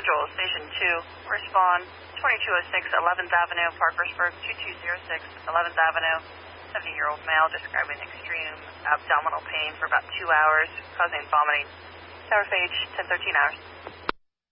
Patrol Station 2, respond 2206 11th Avenue, Parkersburg, 2206 11th Avenue. 70-year-old male describing extreme abdominal pain for about 2 hours, causing vomiting. Tower phage, 1013 hours.